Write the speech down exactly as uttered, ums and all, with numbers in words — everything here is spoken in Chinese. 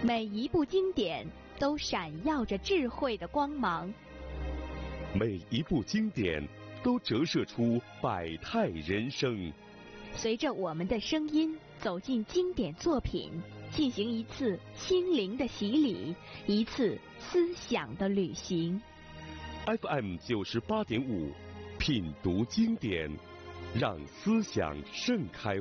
每一部经典都闪耀着智慧的光芒， 每一部经典都折射出百态人生。 随着我们的声音走进经典作品，进行一次心灵的洗礼，一次思想的旅行。 F M 九十八点五，品读经典，让思想盛开